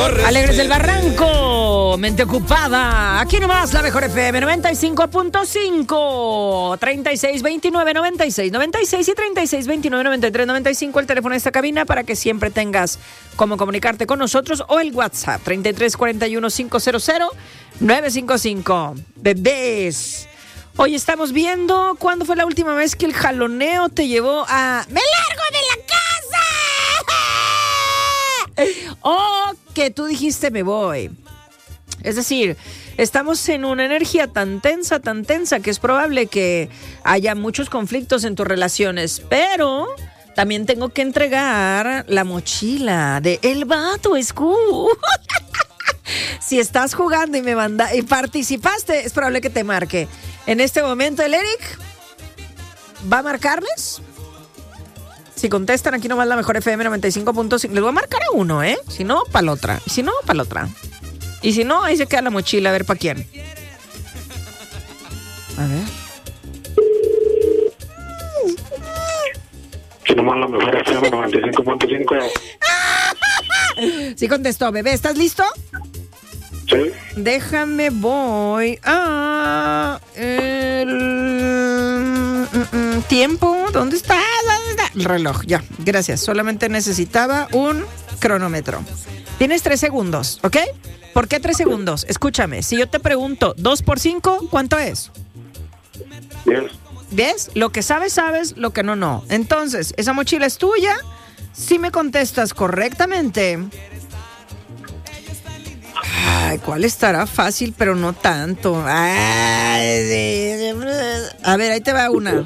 Alegres del Barranco, mente ocupada. Aquí nomás la mejor FM 95.5, 3629 96 96 y 3629 93 95 el teléfono de esta cabina para que siempre tengas cómo comunicarte con nosotros, o el WhatsApp 3341 500 955. Bebés, hoy estamos viendo cuándo fue la última vez que el jaloneo te llevó a ¡me largo de la casa! O que tú dijiste me voy. Es decir, estamos en una energía tan tensa que es probable que haya muchos conflictos en tus relaciones, pero también tengo que entregar la mochila de el vato Si estás jugando y participaste, es probable que te marque. En este momento el Eric va a marcarles. Si contestan aquí nomás la mejor FM 95.5, les voy a marcar a uno, ¿eh? Si no, para la otra. Si no, para la otra. Y si no, ahí se queda la mochila, a ver para quién. A ver. Si nomás la mejor FM 95.5. Sí contestó, bebé. ¿Estás listo? Sí. Déjame, voy a... tiempo, ¿dónde está? El reloj, ya, gracias. Solamente necesitaba un cronómetro. Tienes 3 segundos, ¿ok? ¿Por qué 3 segundos? Escúchame, si yo te pregunto 2 por 5, ¿cuánto es? 10. 10, lo que sabes, sabes, lo que no, no. Entonces, esa mochila es tuya. Si me contestas correctamente... Ay, ¿cuál estará fácil, pero no tanto? Ay, a ver, ahí te va una.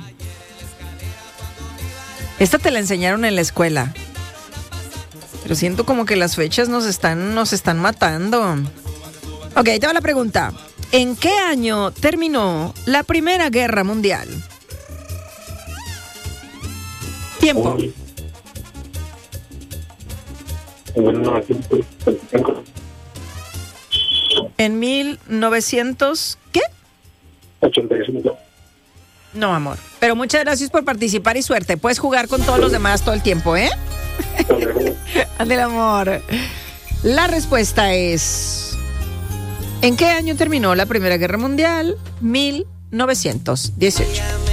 Esta te la enseñaron en la escuela. Pero siento como que las fechas nos están matando. Ok, ahí te va la pregunta. ¿En qué año terminó la Primera Guerra Mundial? Tiempo. En 1900, ¿qué? 85. No, amor. Pero muchas gracias por participar y suerte. Puedes jugar con todos los demás todo el tiempo, ¿eh? Ándale, amor. La respuesta es... ¿En qué año terminó la Primera Guerra Mundial? 1918.